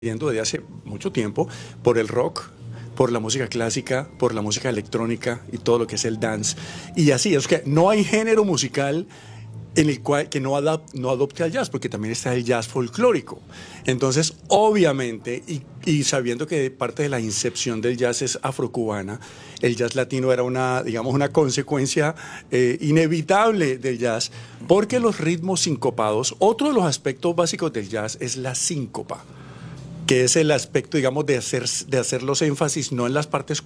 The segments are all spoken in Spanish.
desde hace mucho tiempo por el rock, por la música clásica, por la música electrónica y todo lo que es el dance. Y así, es que no hay género musical en el cual que no adopte al jazz, porque también está el jazz folclórico. Entonces, obviamente, y sabiendo que parte de la incepción del jazz es afrocubana, el jazz latino era una, digamos, una consecuencia inevitable del jazz, porque los ritmos sincopados, otro de los aspectos básicos del jazz es la síncopa, que es el aspecto, digamos, de hacer los énfasis no en las partes,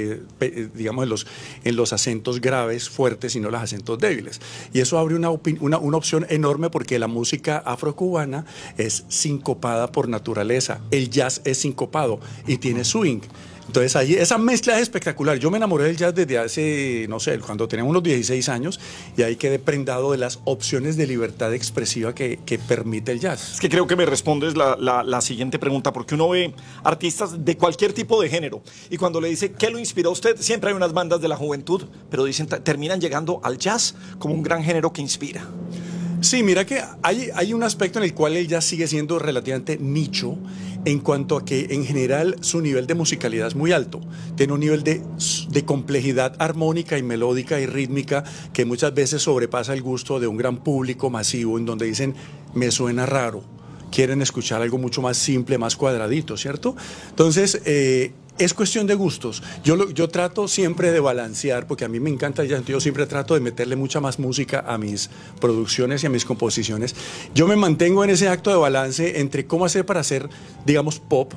digamos, en los acentos graves, fuertes, sino los acentos débiles. Y eso abre una opción enorme porque la música afrocubana es sincopada por naturaleza. El jazz es sincopado y tiene swing. Entonces ahí esa mezcla es espectacular. Yo me enamoré del jazz desde hace, no sé, cuando tenía unos 16 años y ahí quedé prendado de las opciones de libertad expresiva que permite el jazz. Es que creo que me respondes la siguiente pregunta, porque uno ve artistas de cualquier tipo de género y cuando le dice ¿qué lo inspiró a usted? Siempre hay unas bandas de la juventud, pero dicen terminan llegando al jazz como un gran género que inspira. Sí, mira que hay un aspecto en el cual el jazz sigue siendo relativamente nicho en cuanto a que en general su nivel de musicalidad es muy alto. Tiene un nivel de complejidad armónica y melódica y rítmica que muchas veces sobrepasa el gusto de un gran público masivo en donde dicen, me suena raro, quieren escuchar algo mucho más simple, más cuadradito, ¿cierto? Entonces, es cuestión de gustos. Yo trato siempre de balancear, porque a mí me encanta el jazz, yo siempre trato de meterle mucha más música a mis producciones y a mis composiciones. Yo me mantengo en ese acto de balance entre cómo hacer para hacer, digamos, pop,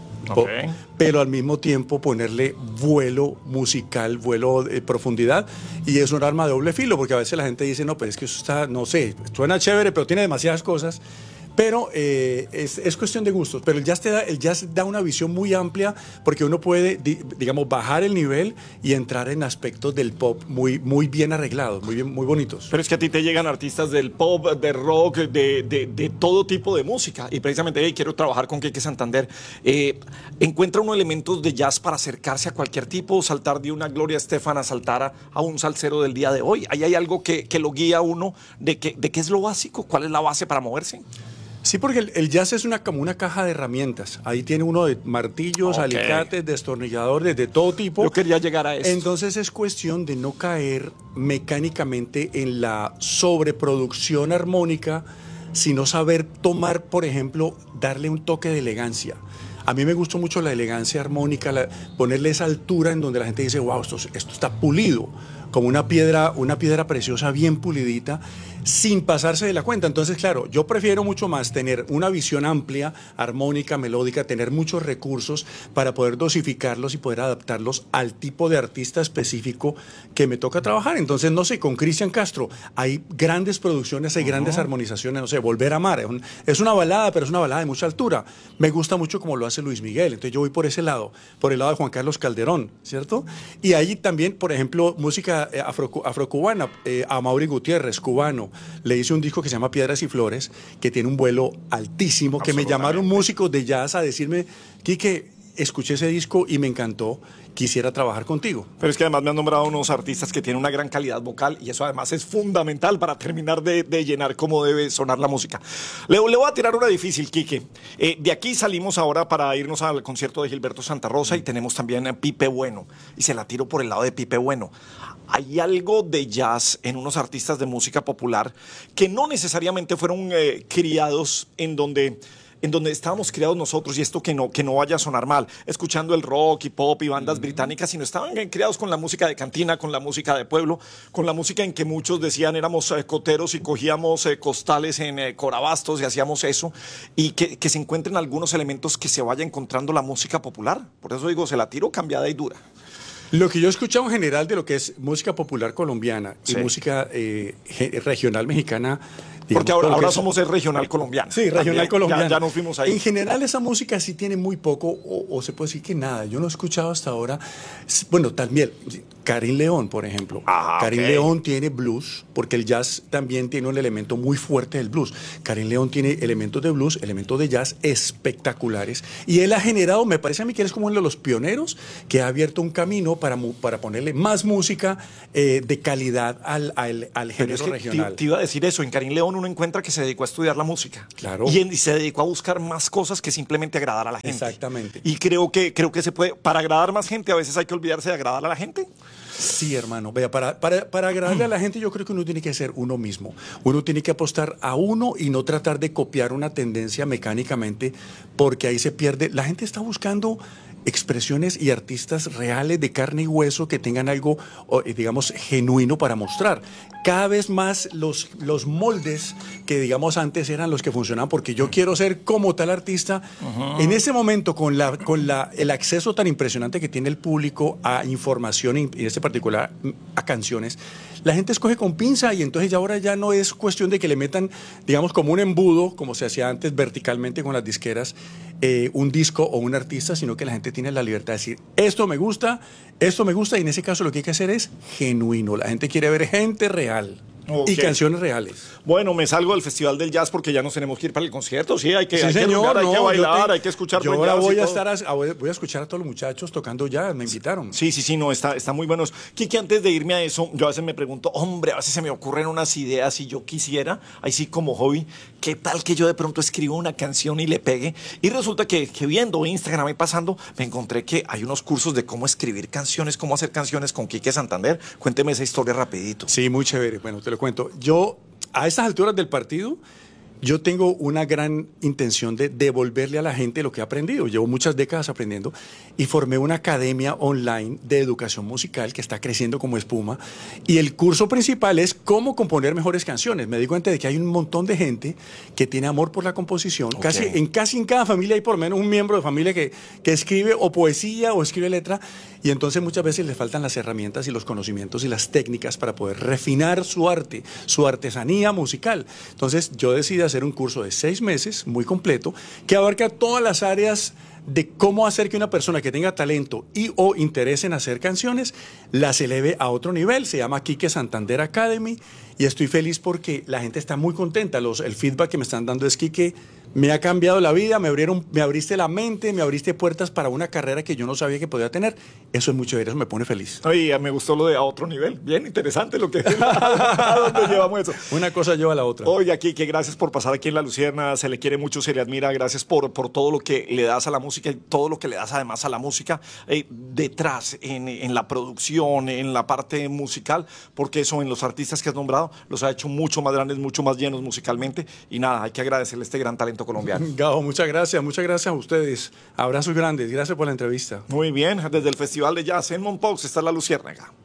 pero al mismo tiempo ponerle vuelo musical, vuelo de profundidad, y es un arma de doble filo, porque a veces la gente dice, no, pero es que eso está, no sé, suena chévere, pero tiene demasiadas cosas. Pero es cuestión de gustos. Pero el jazz da una visión muy amplia porque uno puede, digamos, bajar el nivel y entrar en aspectos del pop muy bien arreglados, muy bonitos. Pero es que a ti te llegan artistas del pop, de rock, de todo tipo de música. Y precisamente, hey, quiero trabajar con Quique Santander. ¿Encuentra uno elementos de jazz para acercarse a cualquier tipo? Saltar de una Gloria Estefan a saltar a un salsero del día de hoy. ¿Ahí hay algo que lo guía a uno de qué es lo básico? ¿Cuál es la base para moverse? Sí, porque el jazz es como una caja de herramientas. Ahí tiene uno de martillos, alicates, destornilladores, de todo tipo. Yo quería llegar a eso. Entonces es cuestión de no caer mecánicamente en la sobreproducción armónica, sino saber tomar, por ejemplo, darle un toque de elegancia. A mí me gustó mucho la elegancia armónica, ponerle esa altura en donde la gente dice, wow, esto está pulido, como una piedra preciosa bien pulidita, sin pasarse de la cuenta. Entonces, claro, yo prefiero mucho más tener una visión amplia, armónica, melódica, tener muchos recursos para poder dosificarlos y poder adaptarlos al tipo de artista específico que me toca trabajar. Entonces, no sé, con Cristian Castro hay grandes producciones, hay grandes armonizaciones, no sé, Volver a Amar, es una balada, pero es una balada de mucha altura. Me gusta mucho como lo hace Luis Miguel, entonces yo voy por ese lado, por el lado de Juan Carlos Calderón, ¿cierto? Y ahí también, por ejemplo, música afrocubana, a Amaury Gutiérrez, cubano, le hice un disco que se llama Piedras y Flores, que tiene un vuelo altísimo, que me llamaron músicos de jazz a decirme, Quique, escuché ese disco y me encantó, quisiera trabajar contigo. Pero es que además me han nombrado unos artistas que tienen una gran calidad vocal y eso además es fundamental para terminar de llenar cómo debe sonar la música. Le voy a tirar una difícil, Quique. De aquí salimos ahora para irnos al concierto de Gilberto Santa Rosa y tenemos también a Pipe Bueno. Y se la tiro por el lado de Pipe Bueno. Hay algo de jazz en unos artistas de música popular que no necesariamente fueron criados en donde estábamos criados nosotros, y esto que no vaya a sonar mal, escuchando el rock y pop y bandas británicas, sino estaban criados con la música de cantina, con la música de pueblo, con la música en que muchos decían éramos coteros y cogíamos costales en corabastos y hacíamos eso, y que se encuentren algunos elementos que se vaya encontrando la música popular. Por eso digo, se la tiro cambiada y dura. Lo que yo he escuchado en general de lo que es música popular colombiana y música regional mexicana. Digamos, porque ahora somos el regional colombiano. Sí, regional colombiano. Ya nos fuimos ahí. En general esa música sí tiene muy poco, o se puede decir que nada. Yo no he escuchado hasta ahora. Bueno, también Karin León, por ejemplo. Karin León tiene blues, porque el jazz también tiene un elemento muy fuerte del blues. Karin León tiene elementos de blues, elementos de jazz espectaculares. Y él ha generado, me parece a mí que él es como uno de los pioneros que ha abierto un camino para ponerle más música de calidad al género regional. Te iba a decir eso, en Karin León uno encuentra que se dedicó a estudiar la música. Claro. Y se dedicó a buscar más cosas que simplemente agradar a la gente. Exactamente. Y creo que se puede, para agradar más gente, a veces hay que olvidarse de agradar a la gente. Sí, hermano. Vea, para agradarle a la gente, yo creo que uno tiene que ser uno mismo. Uno tiene que apostar a uno y no tratar de copiar una tendencia mecánicamente, porque ahí se pierde. La gente está buscando expresiones y artistas reales de carne y hueso que tengan algo, digamos, genuino para mostrar. Cada vez más los moldes que, digamos, antes eran los que funcionaban, porque yo quiero ser como tal artista. En ese momento, con el acceso tan impresionante que tiene el público a información, y en este particular a canciones, la gente escoge con pinza, y entonces ya ahora ya no es cuestión de que le metan, digamos, como un embudo, como se hacía antes verticalmente con las disqueras, un disco o un artista, sino que la gente tiene la libertad de decir, esto me gusta, y en ese caso lo que hay que hacer es genuino. La gente quiere ver gente real. Okay. Y canciones reales. Bueno, me salgo del Festival del Jazz porque ya nos tenemos que ir para el concierto. Sí, hay que señor, jugar, hay que bailar, hay que escuchar yo buen ahora jazz voy a escuchar a todos los muchachos tocando jazz, me invitaron. Sí, no, está muy bueno. Kike, antes de irme a eso, yo a veces me pregunto, hombre, a veces se me ocurren unas ideas si yo quisiera, ahí sí como hobby, ¿qué tal que yo de pronto escribo una canción y le pegue? Y resulta que viendo Instagram y pasando, me encontré que hay unos cursos de cómo escribir canciones, cómo hacer canciones con Kike Santander. Cuénteme esa historia rapidito. Sí, muy chévere. Bueno, te lo cuento. Yo, a estas alturas del partido, yo tengo una gran intención de devolverle a la gente lo que he aprendido. Llevo muchas décadas aprendiendo y formé una academia online de educación musical que está creciendo como espuma. Y el curso principal es cómo componer mejores canciones. Me di cuenta de que hay un montón de gente que tiene amor por la composición. Okay. Casi en cada familia hay por lo menos un miembro de familia que escribe o poesía o escribe letra. Y entonces muchas veces les faltan las herramientas y los conocimientos y las técnicas para poder refinar su arte, su artesanía musical. Entonces yo decidí hacer un curso de 6 meses, muy completo, que abarca todas las áreas de cómo hacer que una persona que tenga talento y o interés en hacer canciones las eleve a otro nivel. Se llama Kike Santander Academy y estoy feliz porque la gente está muy contenta. El feedback que me están dando es que me ha cambiado la vida, me abriste la mente, me abriste puertas para una carrera que yo no sabía que podía tener. Eso es muy chévere, eso me pone feliz. Oye, me gustó lo de a otro nivel. Bien interesante lo que ¿a dónde llevamos eso? Una cosa lleva a la otra. Oye, Kike, gracias por pasar aquí en La Luciérnaga. Se le quiere mucho, se le admira. Gracias por todo lo que le das a la música y todo lo que le das además a la música detrás, en la producción, en la parte musical, porque eso en los artistas que has nombrado los ha hecho mucho más grandes, mucho más llenos musicalmente. Y nada, hay que agradecerle este gran talento colombiano. Gabo, muchas gracias a ustedes. Abrazos grandes, gracias por la entrevista. Muy bien, desde el Festival de Jazz en Mompox está La Luciérnaga.